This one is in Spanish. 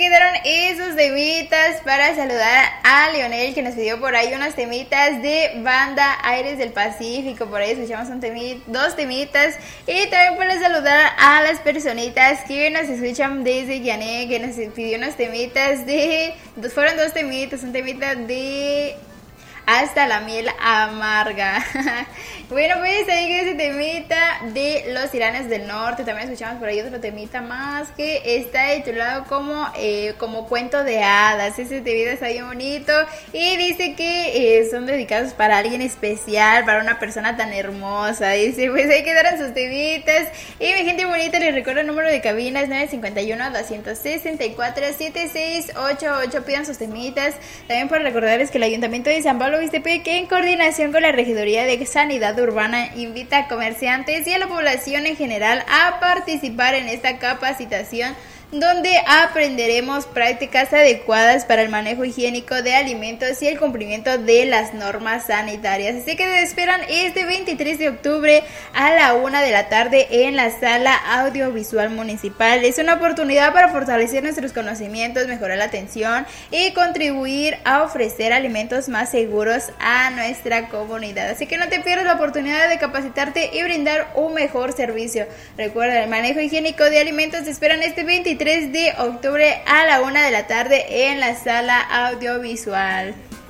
Quedaron esos temitas para saludar a Leonel, que nos pidió por ahí unos temitas de banda Aires del Pacífico. Por ahí escuchamos dos temitas. Y también para saludar a las personitas que nos escuchan desde Guiané, que nos pidió unos temitas de... Fueron dos temitas, un temita de... Hasta la miel amarga. Bueno, pues ahí que ese temita de los Tiranos del Norte. También escuchamos por ahí otro temita más que está titulado como cuento de hadas. Ese temita está bien bonito y dice que son dedicados para alguien especial, para una persona tan hermosa. Dice, pues ahí quedaron sus temitas. Y mi gente bonita, les recuerdo el número de cabina es 951-264-7688. Pidan sus temitas. También por recordarles que el Ayuntamiento de San Pablo Ixtepec, en coordinación con la Regiduría de Sanidad Urbana, invita a comerciantes y a la población en general a participar en esta capacitación, donde aprenderemos prácticas adecuadas para el manejo higiénico de alimentos y el cumplimiento de las normas sanitarias. Así que te esperan este 23 de octubre a la 1 de la tarde en la Sala Audiovisual Municipal. Es una oportunidad para fortalecer nuestros conocimientos, mejorar la atención y contribuir a ofrecer alimentos más seguros a nuestra comunidad. Así que no te pierdas la oportunidad de capacitarte y brindar un mejor servicio. Recuerda, el manejo higiénico de alimentos te esperan este 23 de octubre a la 1 de la tarde en la Sala Audiovisual.